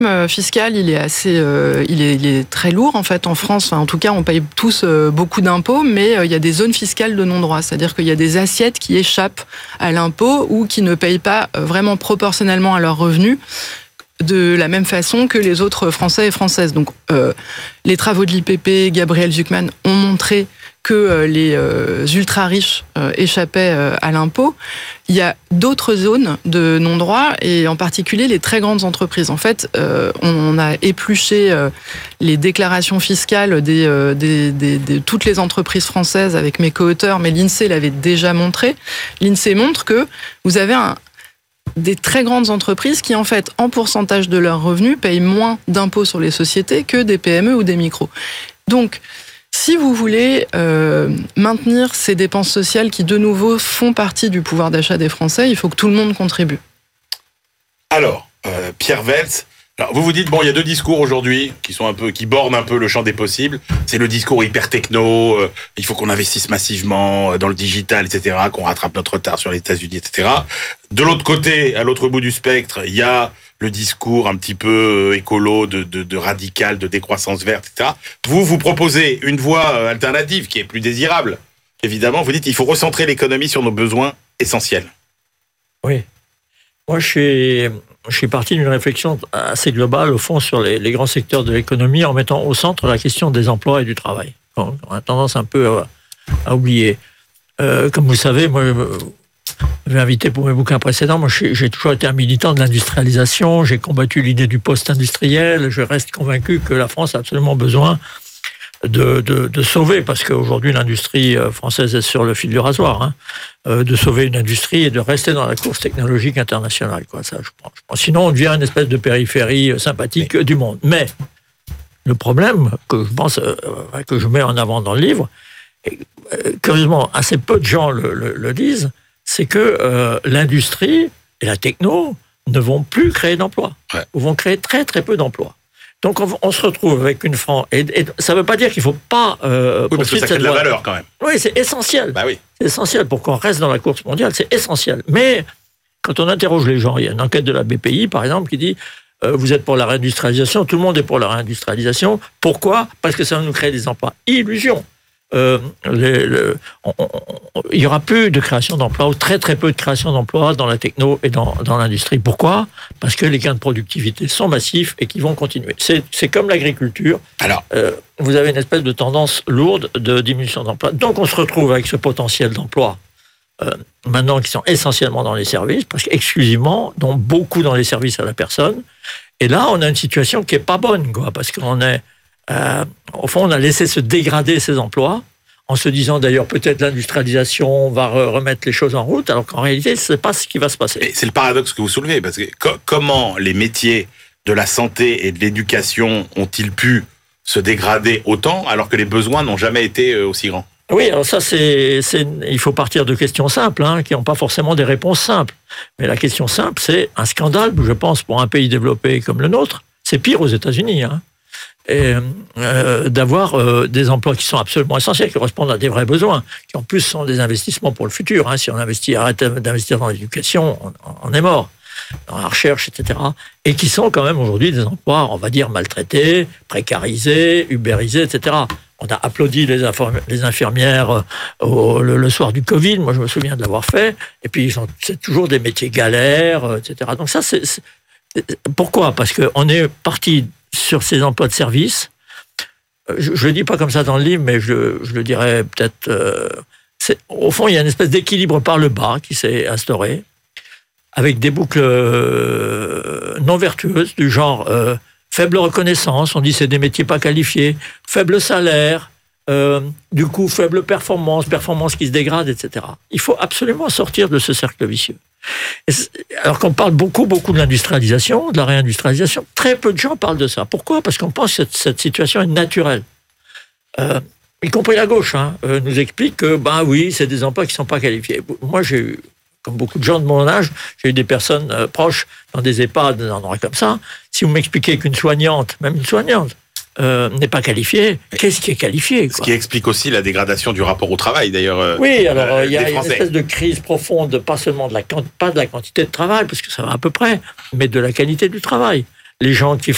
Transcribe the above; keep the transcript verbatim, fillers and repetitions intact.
Euh, fiscal, il est assez, euh, il est, il est très lourd en fait en France. Enfin, en tout cas, on paye tous euh, beaucoup d'impôts, mais euh, il y a des zones fiscales de non-droit, c'est-à-dire qu'il y a des assiettes qui échappent à l'impôt ou qui ne payent pas euh, vraiment proportionnellement à leurs revenus de la même façon que les autres Français et Françaises. Donc, euh, les travaux de l'I P P, Gabriel Zucman ont montré que euh, les euh, ultra-riches euh, échappaient euh, à l'impôt. Il y a d'autres zones de non-droit, et en particulier les très grandes entreprises. En fait, euh, on a épluché euh, les déclarations fiscales des, euh, des, des, de toutes les entreprises françaises avec mes co-auteurs, mais l'INSEE l'avait déjà montré. L'INSEE montre que vous avez un, des très grandes entreprises qui, en fait, en pourcentage de leurs revenus, payent moins d'impôts sur les sociétés que des P M E ou des micros. Donc, si vous voulez euh, maintenir ces dépenses sociales qui, de nouveau, font partie du pouvoir d'achat des Français, il faut que tout le monde contribue. Alors, euh, Pierre Weltz, alors vous vous dites, bon, il y a deux discours aujourd'hui qui sont un peu, qui bornent un peu le champ des possibles. C'est le discours hyper techno, euh, il faut qu'on investisse massivement dans le digital, et cetera, qu'on rattrape notre retard sur les États-Unis, et cetera. De l'autre côté, à l'autre bout du spectre, il y a le discours un petit peu écolo, de, de, de radical, de décroissance verte, et cetera. Vous, vous proposez une voie alternative qui est plus désirable. Évidemment, vous dites qu'il faut recentrer l'économie sur nos besoins essentiels. Oui. Moi, je suis, je suis parti d'une réflexion assez globale, au fond, sur les, les grands secteurs de l'économie, en mettant au centre la question des emplois et du travail. On a tendance un peu à, à oublier. Euh, comme vous savez, moi... Je m'avais invité pour mes bouquins précédents. Moi, j'ai toujours été un militant de l'industrialisation. J'ai combattu l'idée du post-industriel. Je reste convaincu que la France a absolument besoin de, de, de sauver, parce qu'aujourd'hui, l'industrie française est sur le fil du rasoir, hein, de sauver une industrie et de rester dans la course technologique internationale. Quoi, ça, je pense, je pense. Sinon, on devient une espèce de périphérie sympathique du monde. Mais le problème que je pense, que je mets en avant dans le livre, et, curieusement, assez peu de gens le, le, le disent, c'est que euh, l'industrie et la techno ne vont plus créer d'emplois. Ouais. Ou vont créer très très peu d'emplois. Donc on, on se retrouve avec une France... Et, et ça ne veut pas dire qu'il ne faut pas... Euh, oui, parce que ça crée de la valeur quand même. Oui, c'est essentiel. Bah oui. C'est essentiel pour qu'on reste dans la course mondiale, c'est essentiel. Mais quand on interroge les gens, il y a une enquête de la B P I, par exemple, qui dit euh, vous êtes pour la réindustrialisation, tout le monde est pour la réindustrialisation. Pourquoi ? Parce que ça va nous créer des emplois. Illusion. Euh, les, le, on, on, on, il n'y aura plus de création d'emplois, ou très très peu de création d'emplois dans la techno et dans, dans l'industrie. Pourquoi ? Parce que les gains de productivité sont massifs et qui vont continuer. C'est, c'est comme l'agriculture. Alors, euh, vous avez une espèce de tendance lourde de diminution d'emplois. Donc on se retrouve avec ce potentiel d'emploi euh, maintenant qui sont essentiellement dans les services, presque exclusivement, dont beaucoup dans les services à la personne. Et là, on a une situation qui n'est pas bonne, quoi, parce qu'on est Euh, au fond, on a laissé se dégrader ces emplois, en se disant d'ailleurs peut-être l'industrialisation va remettre les choses en route, alors qu'en réalité, ce n'est pas ce qui va se passer. Et c'est le paradoxe que vous soulevez, parce que co- comment les métiers de la santé et de l'éducation ont-ils pu se dégrader autant, alors que les besoins n'ont jamais été aussi grands ? Oui, alors ça, c'est, c'est, il faut partir de questions simples, hein, qui n'ont pas forcément des réponses simples. Mais la question simple, c'est un scandale, je pense, pour un pays développé comme le nôtre. C'est pire aux États-Unis, hein. Et euh, d'avoir euh, des emplois qui sont absolument essentiels, qui correspondent à des vrais besoins, qui en plus sont des investissements pour le futur. Hein. Si on investit, arrête d'investir dans l'éducation, on, on est mort, dans la recherche, et cetera. Et qui sont quand même aujourd'hui des emplois, on va dire, maltraités, précarisés, ubérisés, et cetera. On a applaudi les, infirmi- les infirmières au, le, le soir du Covid, moi je me souviens de l'avoir fait, et puis ils sont, c'est toujours des métiers galères, et cetera. Donc ça, c'est, c'est pourquoi ? Parce qu'on est parti sur ces emplois de service. Je ne le dis pas comme ça dans le livre, mais je, je le dirais peut-être... Euh, c'est, au fond, il y a une espèce d'équilibre par le bas qui s'est instauré, avec des boucles euh, non vertueuses, du genre euh, faible reconnaissance, on dit c'est des métiers pas qualifiés, faible salaire, euh, du coup faible performance, performance qui se dégrade, et cetera. Il faut absolument sortir de ce cercle vicieux. Alors qu'on parle beaucoup, beaucoup de l'industrialisation, de la réindustrialisation, très peu de gens parlent de ça. Pourquoi ? Parce qu'on pense que cette, cette situation est naturelle. Euh, y compris la gauche, hein, euh, nous explique que, ben oui, c'est des emplois qui ne sont pas qualifiés. Moi, j'ai eu, comme beaucoup de gens de mon âge, j'ai eu des personnes euh, proches dans des EHPAD, dans des endroits comme ça. Si vous m'expliquez qu'une soignante, même une soignante, Euh, n'est pas qualifié, qu'est-ce qui est qualifié, quoi ? Ce qui explique aussi la dégradation du rapport au travail, d'ailleurs. Euh, oui, alors euh, il y a une espèce de crise profonde, pas seulement de la, pas de la quantité de travail, parce que ça va à peu près, mais de la qualité du travail. Les gens qui